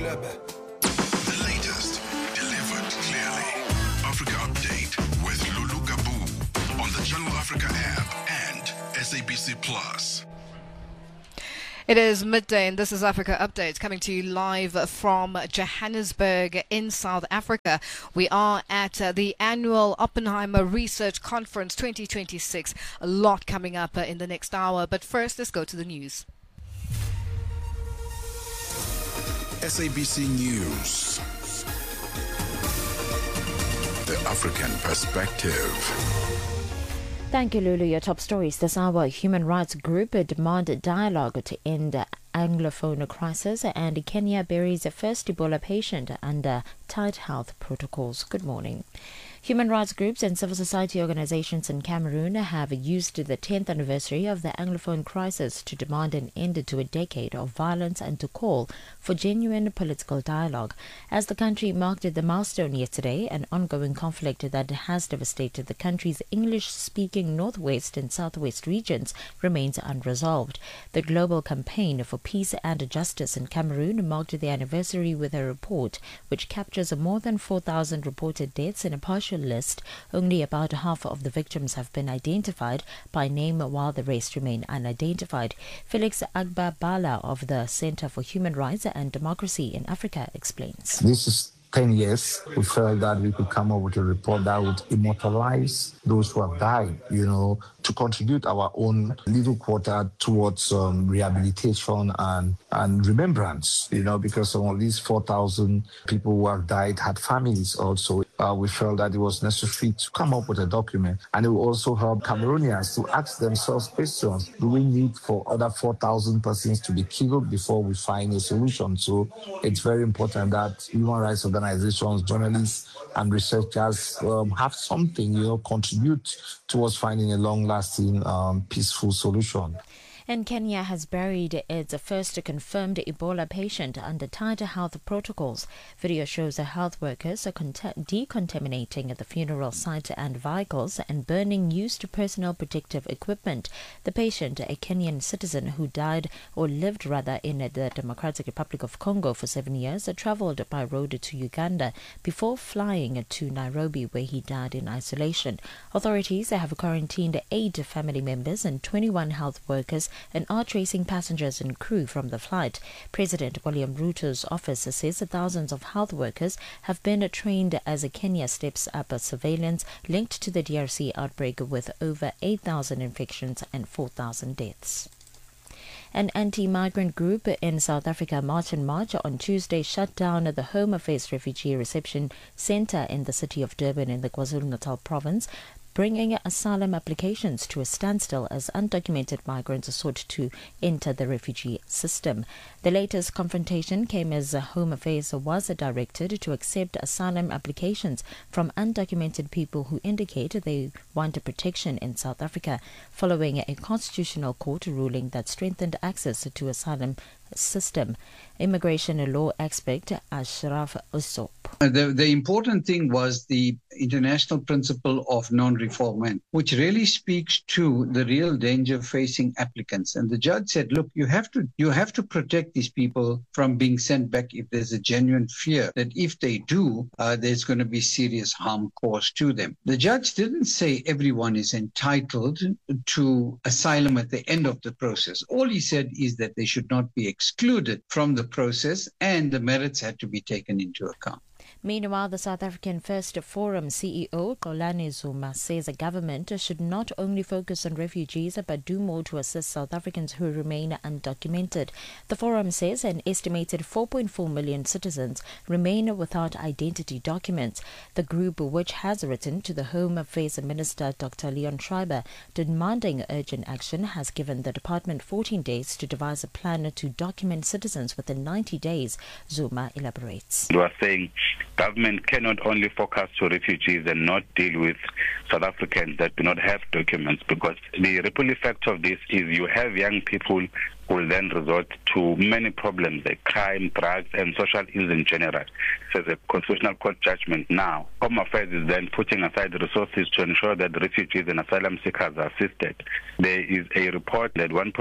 The latest, delivered clearly. Africa Update with Lulu Gabu on the Channel Africa app and SABC Plus. It is midday and this is Africa Update coming to you live from Johannesburg in South Africa. We are at the annual Oppenheimer Research Conference 2026. A lot coming up in the next hour, but first let's go to the news. SABC News. The African Perspective. Thank you, Lulu. Your top stories this hour. Human rights group demand dialogue to end Anglophone crisis, and Kenya buries a first Ebola patient under tight health protocols. Good morning. Human rights groups and civil society organizations in Cameroon have used the 10th anniversary of the Anglophone crisis to demand an end to a decade of violence and to call for genuine political dialogue. As the country marked the milestone yesterday, an ongoing conflict that has devastated the country's English-speaking northwest and southwest regions remains unresolved. The Global Campaign for Peace and Justice in Cameroon marked the anniversary with a report which captures more than 4,000 reported deaths in a partial list. Only about half of the victims have been identified by name, while the rest remain unidentified. Felix Agbabala of the Center for Human Rights and Democracy in Africa explains. This is 10 years. We felt that we could come up with a report that would immortalize those who have died, to contribute our own little quota towards rehabilitation and remembrance, because some of these 4,000 people who have died had families also. We felt that it was necessary to come up with a document, and it will also help Cameroonians to ask themselves questions. Do we need for other 4,000 persons to be killed before we find a solution? So it's very important that human rights organizations, journalists, and researchers have something, contribute towards finding a long-lasting, peaceful solution. And Kenya has buried its first confirmed Ebola patient under tighter health protocols. Video shows health workers are decontaminating the funeral site and vehicles and burning used personal protective equipment. The patient, a Kenyan citizen who lived in the Democratic Republic of Congo for 7 years, travelled by road to Uganda before flying to Nairobi, where he died in isolation. Authorities have quarantined 8 family members and 21 health workers and are tracing passengers and crew from the flight. President William Ruto's office says thousands of health workers have been trained as Kenya steps up surveillance linked to the DRC outbreak, with over 8,000 infections and 4,000 deaths. An anti-migrant group in South Africa, March and March, on Tuesday shut down the Home Affairs Refugee Reception Centre in the city of Durban in the KwaZulu-Natal province, bringing asylum applications to a standstill as undocumented migrants sought to enter the refugee system. The latest confrontation came as Home Affairs was directed to accept asylum applications from undocumented people who indicate they want protection in South Africa, following a constitutional court ruling that strengthened access to asylum system. Immigration law expert Ashraf Usop. The important thing was the international principle of non-refoulement, which really speaks to the real danger facing applicants. And the judge said, look, you have to protect these people from being sent back if there's a genuine fear that if they do, there's going to be serious harm caused to them. The judge didn't say everyone is entitled to asylum at the end of the process. All he said is that they should not be excluded from the process and the merits had to be taken into account. Meanwhile, the South African First Forum CEO, Xolani Zuma, says the government should not only focus on refugees but do more to assist South Africans who remain undocumented. The forum says an estimated 4.4 million citizens remain without identity documents. The group, which has written to the Home Affairs Minister Dr. Leon Schreiber demanding urgent action, has given the department 14 days to devise a plan to document citizens within 90 days. Zuma elaborates. You are saying government cannot only focus to refugees and not deal with South Africans that do not have documents, because the ripple effect of this is you have young people who will then resort to many problems like crime, drugs, and social ills in general. So the Constitutional Court judgment now, Home Affairs is then putting aside the resources to ensure that the refugees and asylum seekers are assisted. There is a report that 1.2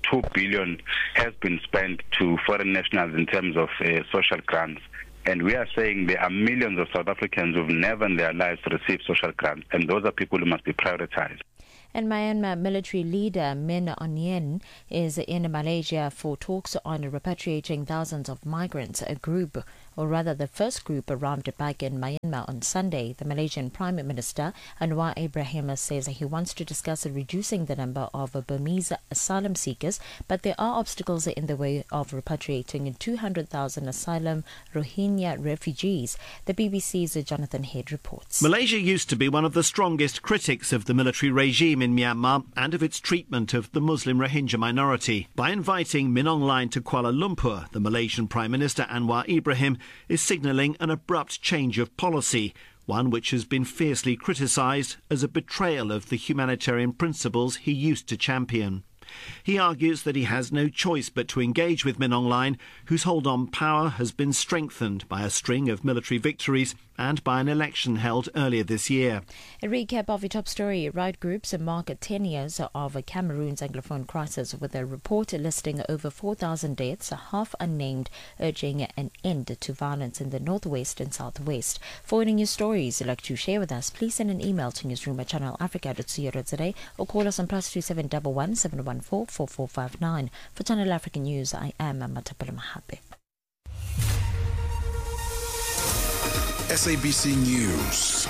2 billion has been spent to foreign nationals in terms of social grants. And we are saying there are millions of South Africans who've never in their lives received social grants, and those are people who must be prioritized. And Myanmar military leader Min Aung Hlaing is in Malaysia for talks on repatriating thousands of migrants. The first group arrived back in Myanmar on Sunday. The Malaysian Prime Minister Anwar Ibrahim says he wants to discuss reducing the number of Burmese asylum seekers, but there are obstacles in the way of repatriating 200,000 asylum Rohingya refugees. The BBC's Jonathan Head reports. Malaysia used to be one of the strongest critics of the military regime in Myanmar and of its treatment of the Muslim Rohingya minority. By inviting Min Aung Hlaing to Kuala Lumpur, the Malaysian Prime Minister Anwar Ibrahim is signalling an abrupt change of policy, one which has been fiercely criticised as a betrayal of the humanitarian principles he used to champion. He argues that he has no choice but to engage with Min Aung Hlaing, whose hold on power has been strengthened by a string of military victories and by an election held earlier this year. A recap of your top story. Right groups mark 10 years of Cameroon's Anglophone crisis with a report listing over 4,000 deaths, half unnamed, urging an end to violence in the northwest and southwest. For any news stories you'd like to share with us, please send an email to newsroom@channelafrica.co.za or call us on +271 714 4459. For Channel Africa News, I am Matapala Mahape. SABC News.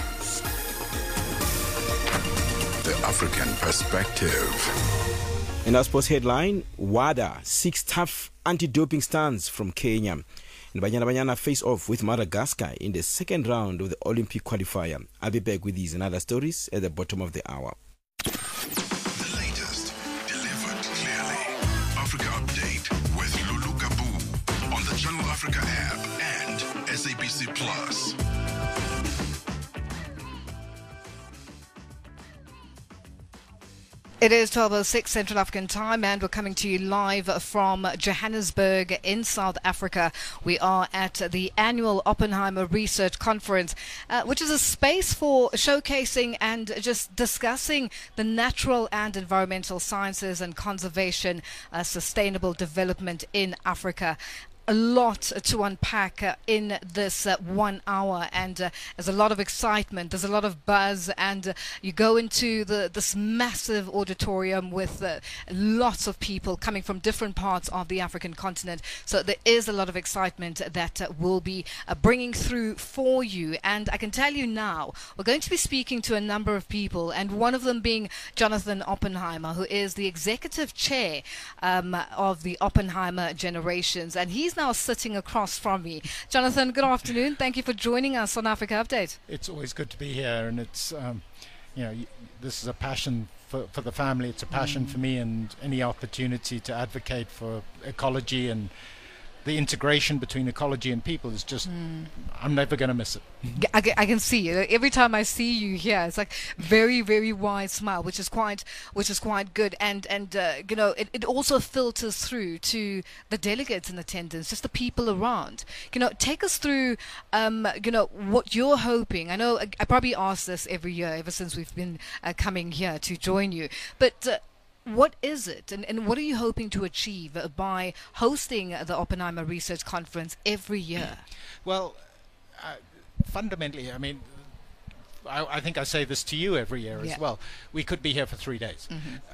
The African perspective. In our sports headline, WADA seeks tough anti-doping stance from Kenya. And Banyana Banyana face off with Madagascar in the second round of the Olympic qualifier. I'll be back with these and other stories at the bottom of the hour. The latest, delivered clearly. Africa Update with Lulu Gabu on the Channel Africa app and SABC Plus. It is 12:06 Central African time, and we're coming to you live from Johannesburg in South Africa. We are at the annual Oppenheimer Research Conference, which is a space for showcasing and just discussing the natural and environmental sciences and conservation, sustainable development in Africa. A lot to unpack in this 1 hour, and there's a lot of excitement, there's a lot of buzz, and you go into this massive auditorium with lots of people coming from different parts of the African continent. So there is a lot of excitement that we'll be bringing through for you. And I can tell you now, we're going to be speaking to a number of people, and one of them being Jonathan Oppenheimer, who is the executive chair of the Oppenheimer Generations, and he's now sitting across from me. Jonathan, good afternoon. Thank you for joining us on Africa Update. It's always good to be here, and it's this is a passion for the family. It's a passion for me, and any opportunity to advocate for ecology and the integration between ecology and people is just, I'm never going to miss it. I can see it. Every time I see you here, it's like very, very wide smile, which is quite good. And it also filters through to the delegates in attendance, just the people around. Take us through, what you're hoping. I know I probably ask this every year ever since we've been coming here to join you, but what is it, and what are you hoping to achieve by hosting the Oppenheimer Research Conference every year? Well, fundamentally, I mean, I think I say this to you every year as well. We could be here for 3 days.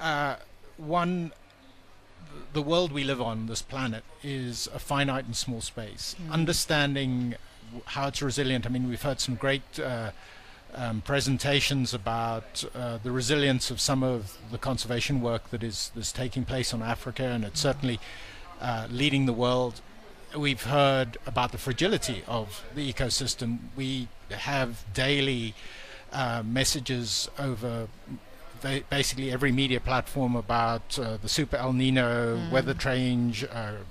One, the world we live on, this planet, is a finite and small space. Understanding how it's resilient. I mean, we've heard some great presentations about the resilience of some of the conservation work that is taking place on Africa, and it's certainly leading the world. We've heard about the fragility of the ecosystem. We have daily messages over basically every media platform about the super El Nino, weather change,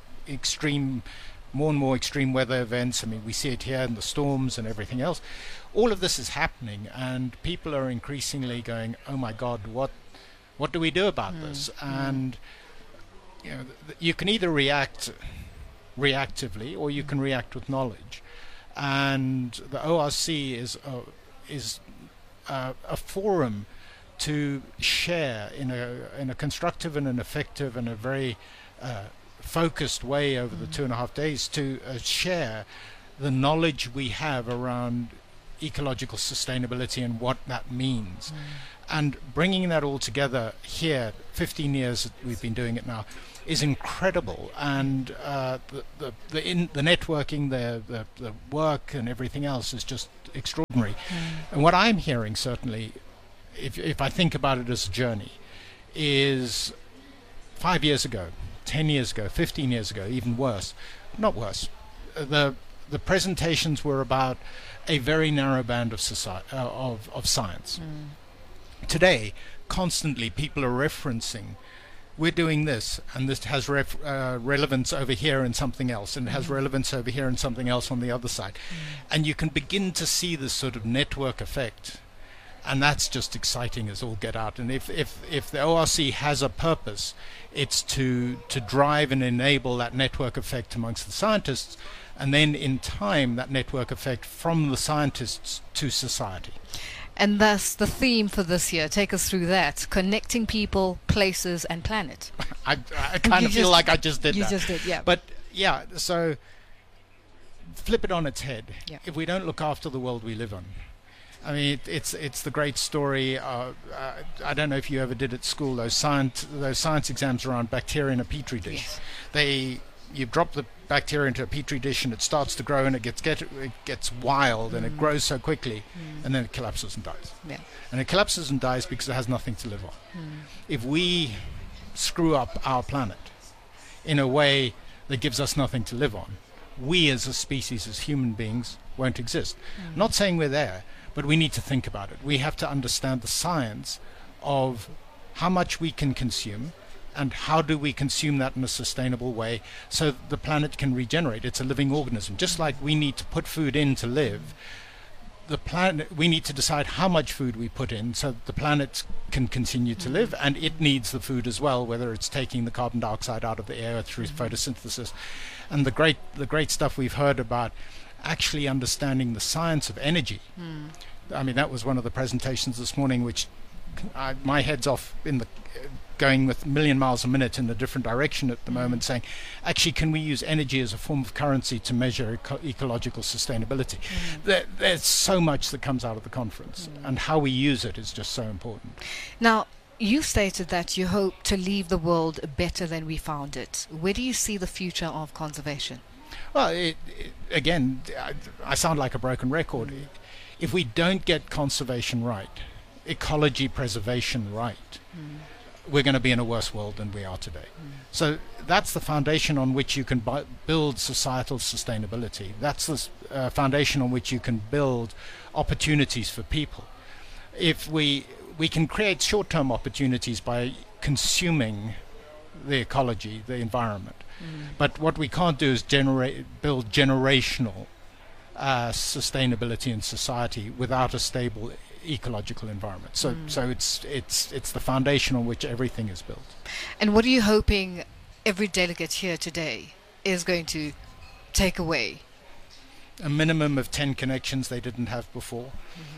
more and more extreme weather events. I mean, we see it here in the storms and everything else. All of this is happening, and people are increasingly going, oh my God, what do we do about this? And you can either react reactively or you can react with knowledge. And the ORC is a forum to share in a constructive and an effective and a very focused way over the 2.5 days, to share the knowledge we have around ecological sustainability and what that means. And bringing that all together here, 15 years that we've been doing it now, is incredible. And the networking, the work and everything else is just extraordinary. And what I'm hearing, certainly, if I think about it as a journey, is 5 years ago, 10 years ago, 15 years ago, even worse, not worse, the presentations were about a very narrow band of science. Today, constantly people are referencing, we're doing this, and this has relevance over here in something else, and it has relevance over here in something else on the other side. And you can begin to see this sort of network effect. And that's just exciting as all get out. And if the ORC has a purpose, it's to drive and enable that network effect amongst the scientists, and then in time that network effect from the scientists to society. And thus the theme for this year, take us through that: connecting people, places and planet. I kind of feel like I just did that. You just did, yeah. But yeah, so flip it on its head. Yeah. If we don't look after the world we live on, I mean, it's the great story. I don't know if you ever did at school those science exams around bacteria in a petri dish. Yes. You drop the bacteria into a petri dish and it starts to grow and it gets wild and it grows so quickly, and then it collapses and dies. Yeah. And it collapses and dies because it has nothing to live on. If we screw up our planet in a way that gives us nothing to live on, we as a species, as human beings, won't exist. Not saying we're there, but we need to think about it. We have to understand the science of how much we can consume and how do we consume that in a sustainable way so the planet can regenerate. It's a living organism. Just like we need to put food in to live, the planet, we need to decide how much food we put in so the planet can continue to live, and it needs the food as well, whether it's taking the carbon dioxide out of the air through photosynthesis. And the great stuff we've heard about actually understanding the science of energy. I mean, that was one of the presentations this morning, which my head's off in the going with 1 million miles a minute in a different direction at the moment, saying, actually, can we use energy as a form of currency to measure ecological sustainability? There's so much that comes out of the conference, and how we use it is just so important. Now, you stated that you hope to leave the world better than we found it. Where do you see the future of conservation? Well, again, I sound like a broken record. If we don't get conservation right, ecology preservation right, we're going to be in a worse world than we are today. So that's the foundation on which you can build societal sustainability. That's the foundation on which you can build opportunities for people. If we can create short-term opportunities by consuming the ecology, the environment. But what we can't do is build generational sustainability in society without a stable ecological environment. So it's the foundation on which everything is built. And what are you hoping every delegate here today is going to take away? A minimum of 10 connections they didn't have before.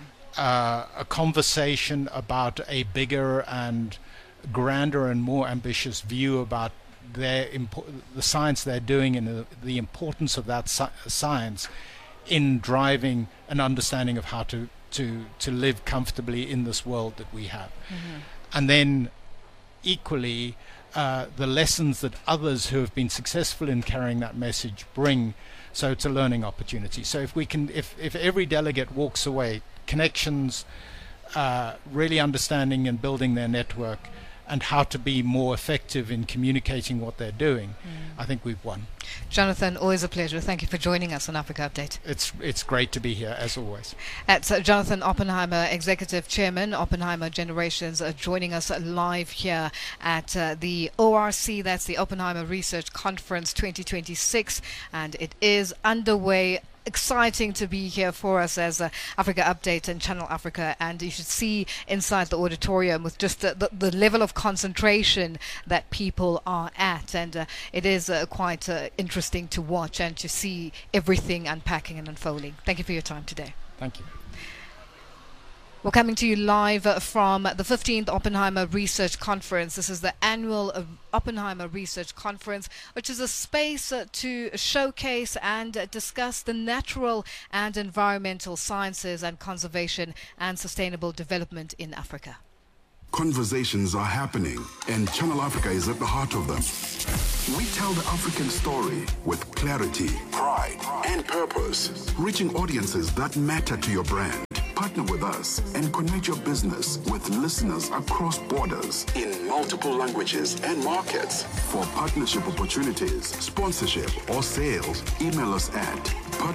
A conversation about a bigger and grander and more ambitious view about the science they're doing and the importance of that science in driving an understanding of how to live comfortably in this world that we have. And then equally the lessons that others who have been successful in carrying that message bring. So it's a learning opportunity. So if every delegate walks away, connections, really understanding and building their network and how to be more effective in communicating what they're doing, I think we've won. Jonathan, always a pleasure. Thank you for joining us on Africa Update. It's great to be here, as always. That's Jonathan Oppenheimer, Executive Chairman, Oppenheimer Generations, joining us live here at the ORC. That's the Oppenheimer Research Conference 2026, and it is underway. Exciting to be here for us as Africa Update and Channel Africa, and you should see inside the auditorium with just the level of concentration that people are at, and it is quite interesting to watch and to see everything unpacking and unfolding. Thank you for your time today. Thank you. We're coming to you live from the 15th Oppenheimer Research Conference. This is the annual Oppenheimer Research Conference, which is a space to showcase and discuss the natural and environmental sciences and conservation and sustainable development in Africa. Conversations are happening, and Channel Africa is at the heart of them. We tell the African story with clarity, pride, and purpose, reaching audiences that matter to your brand. Partner with us and connect your business with listeners across borders in multiple languages and markets. For partnership opportunities, sponsorship, or sales, email us at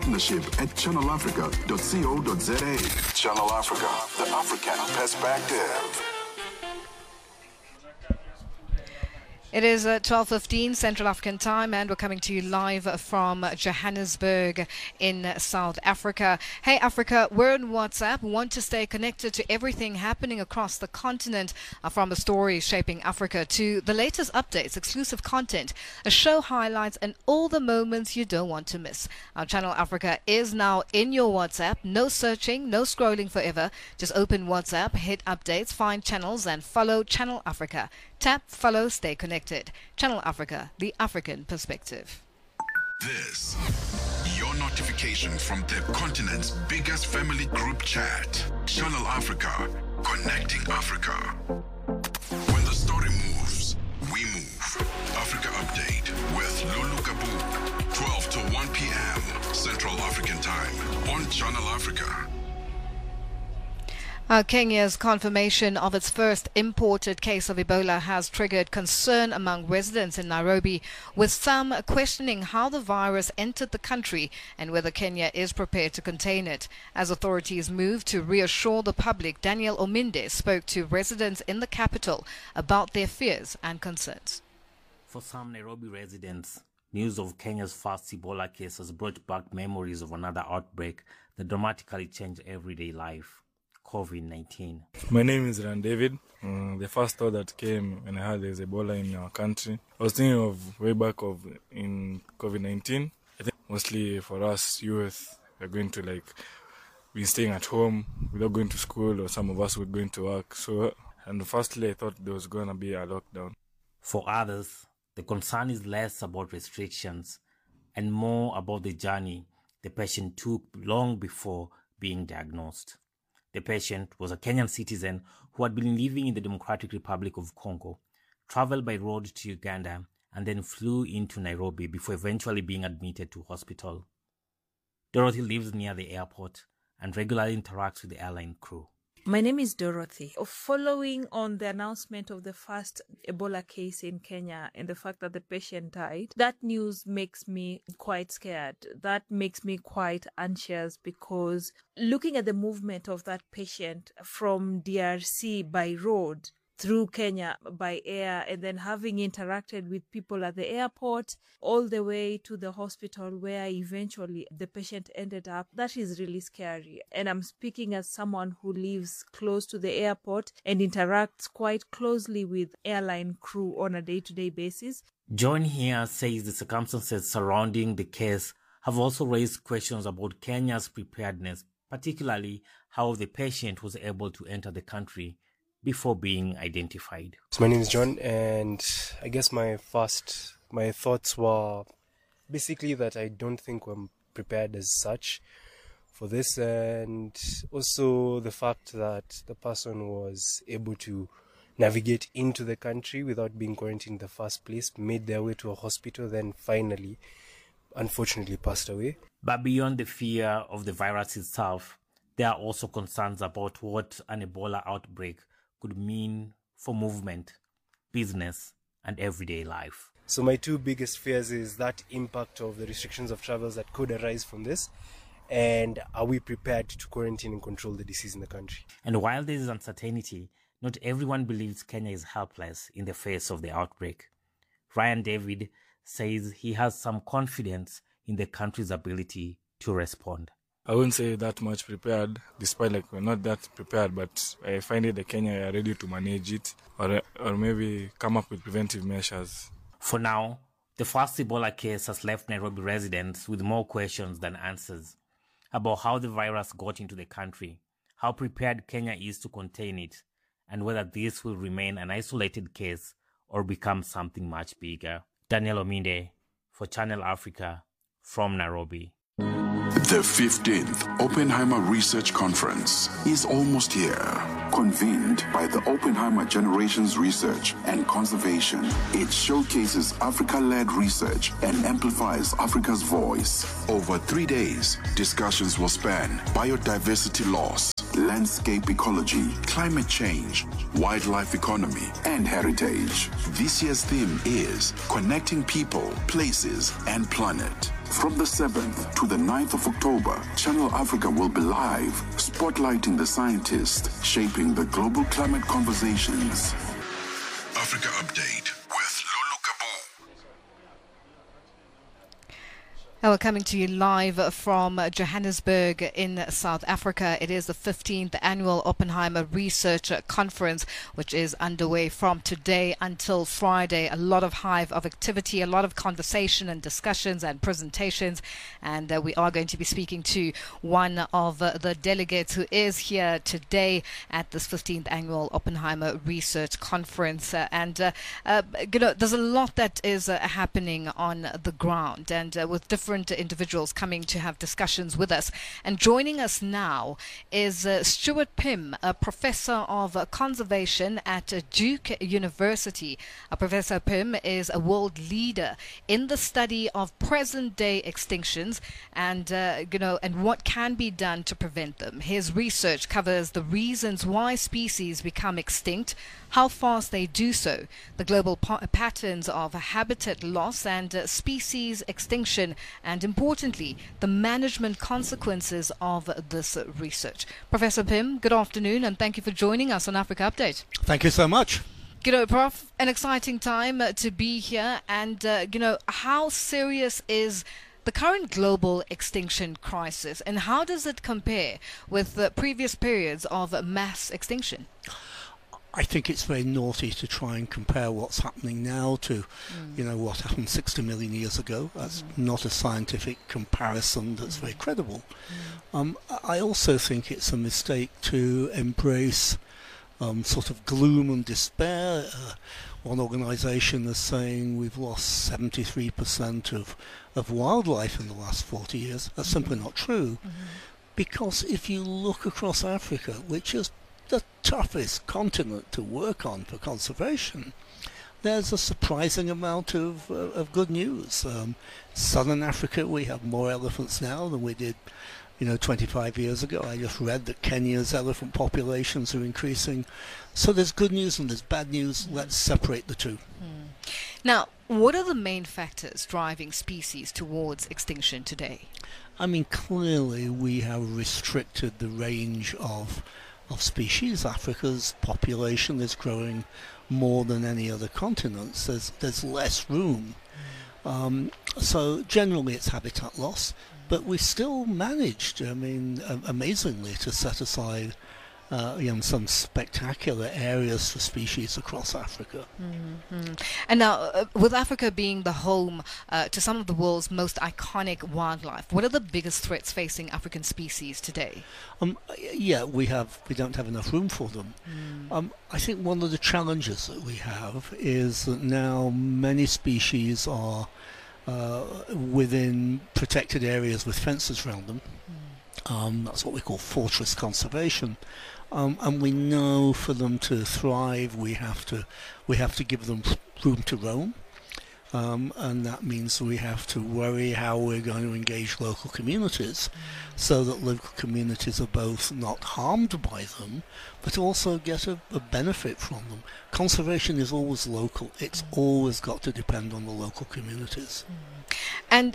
partnership@channelafrica.co.za. Channel Africa, the African perspective. It is 12:15 Central African time, and we're coming to you live from Johannesburg in South Africa. Hey Africa, we're on WhatsApp. Want to stay connected to everything happening across the continent, from the stories shaping Africa to the latest updates, exclusive content, show highlights, and all the moments you don't want to miss. Our Channel Africa is now in your WhatsApp. No searching, no scrolling forever. Just open WhatsApp, hit updates, find channels, and follow Channel Africa. Tap, follow, stay connected. Channel Africa, the African perspective. This, your notification from the continent's biggest family group chat. Channel Africa, connecting Africa. When the story moves, we move. Africa Update with Lulu Gabu, 12 to 1 p.m. Central African Time on Channel Africa. Kenya's confirmation of its first imported case of Ebola has triggered concern among residents in Nairobi, with some questioning how the virus entered the country and whether Kenya is prepared to contain it. As authorities move to reassure the public, Daniel Ominde spoke to residents in the capital about their fears and concerns. For some Nairobi residents, news of Kenya's first Ebola case has brought back memories of another outbreak that dramatically changed everyday life. COVID-19. My name is Ran David. The first thought that came when I heard there's Ebola in our country, I was thinking of way back in COVID-19. I think mostly for us youth, we're going to be staying at home without going to school, or some of us were going to work. And firstly I thought there was going to be a lockdown. For others, the concern is less about restrictions and more about the journey the patient took long before being diagnosed. The patient was a Kenyan citizen who had been living in the Democratic Republic of Congo, traveled by road to Uganda, and then flew into Nairobi before eventually being admitted to hospital. Dorothy lives near the airport and regularly interacts with the airline crew. My name is Dorothy. Following on the announcement of the first Ebola case in Kenya and the fact that the patient died, that news makes me quite scared. That makes me quite anxious, because looking at the movement of that patient from DRC by road through Kenya by air, and then having interacted with people at the airport all the way to the hospital where eventually the patient ended up, that is really scary. And I'm speaking as someone who lives close to the airport and interacts quite closely with airline crew on a day-to-day basis. John here says the circumstances surrounding the case have also raised questions about Kenya's preparedness, particularly how the patient was able to enter the country before being identified. So my name is John, and I guess my thoughts were basically that I don't think we're prepared as such for this, and also the fact that the person was able to navigate into the country without being quarantined in the first place, made their way to a hospital, then finally, unfortunately, passed away. But beyond the fear of the virus itself, there are also concerns about what an Ebola outbreak could mean for movement, business, and everyday life. So my two biggest fears is that impact of the restrictions of travels that could arise from this, and are we prepared to quarantine and control the disease in the country? And while there is uncertainty, not everyone believes Kenya is helpless in the face of the outbreak. Ryan David says he has some confidence in the country's ability to respond. I wouldn't say that much prepared, despite we're not that prepared, but I find it that Kenya are ready to manage it, or maybe come up with preventive measures. For now, the first Ebola case has left Nairobi residents with more questions than answers about how the virus got into the country, how prepared Kenya is to contain it, and whether this will remain an isolated case or become something much bigger. Daniel Ominde for Channel Africa from Nairobi. The 15th Oppenheimer Research Conference is almost here. Convened by the Oppenheimer Generations Research and Conservation, it showcases Africa-led research and amplifies Africa's voice. Over 3 days, discussions will span biodiversity loss, landscape ecology, climate change, wildlife economy, and heritage. This year's theme is Connecting People, Places, and Planet. From the 7th to the 9th of October, Channel Africa will be live, spotlighting the scientists shaping the global climate conversations. Africa Update with Lulu Kabu. Now we're coming to you live from Johannesburg in South Africa. It is the 15th annual Oppenheimer Research Conference, which is underway from today until Friday. A lot of hive of activity, a lot of conversation and discussions and presentations. And we are going to be speaking to one of the delegates who is here today at this 15th annual Oppenheimer Research Conference. There's a lot that is happening on the ground, and with different individuals coming to have discussions with us. And joining us now is Stuart Pym, a professor of conservation at Duke University. Professor Pym is a world leader in the study of present-day extinctions and what can be done to prevent them. His research covers the reasons why species become extinct, how fast they do so, the global patterns of habitat loss and species extinction, and importantly, the management consequences of this research. Professor Pym, good afternoon, and thank you for joining us on Africa Update. Thank you so much. Prof, an exciting time to be here, and how serious is the current global extinction crisis, and how does it compare with the previous periods of mass extinction? I think it's very naughty to try and compare what's happening now to, what happened 60 million years ago. That's not a scientific comparison that's very credible. I also think it's a mistake to embrace sort of gloom and despair. One organisation is saying we've lost 73% of wildlife in the last 40 years. That's simply not true. Because if you look across Africa, which is the toughest continent to work on for conservation, there's a surprising amount of good news. Southern Africa, we have more elephants now than we did 25 years ago. I just read that Kenya's elephant populations are increasing. So there's good news and there's bad news. Let's separate the two. Now, what are the main factors driving species towards extinction today? I mean, clearly we have restricted the range of species. Africa's population is growing more than any other continents. There's less room. So generally it's habitat loss, but we still managed, amazingly, to set aside some spectacular areas for species across Africa. And now, with Africa being the home to some of the world's most iconic wildlife, what are the biggest threats facing African species today? We don't have enough room for them. I think one of the challenges that we have is that now many species are within protected areas with fences around them. That's what we call fortress conservation. And we know for them to thrive, we have to give them room to roam, and that means we have to worry how we're going to engage local communities, so that local communities are both not harmed by them, but also get a benefit from them. Conservation is always local; it's always got to depend on the local communities. And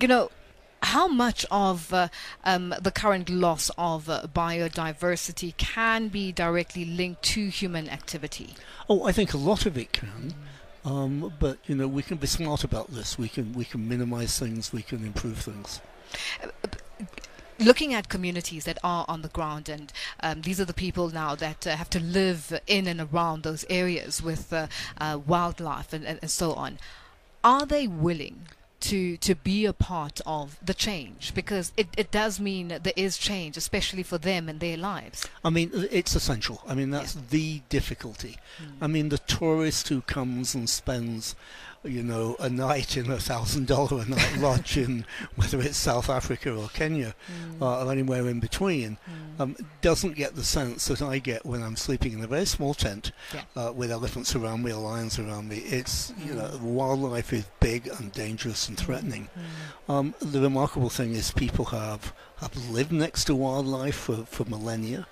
how much of the current loss of biodiversity can be directly linked to human activity? Oh, I think a lot of it can. But we can be smart about this. We can minimize things. We can improve things. Looking at communities that are on the ground, and these are the people now that have to live in and around those areas with wildlife and so on. Are they willing to be a part of the change? Because it does mean that there is change, especially for them and their lives. I mean, it's essential. I mean, that's the difficulty. I mean, the tourist who comes and spends, you know, a night in $1,000 a night lodge in whether it's South Africa or Kenya or anywhere in between doesn't get the sense that I get when I'm sleeping in a very small tent with elephants around me or lions around me. It's, you know, wildlife is big and dangerous and threatening. The remarkable thing is people have lived next to wildlife for millennia.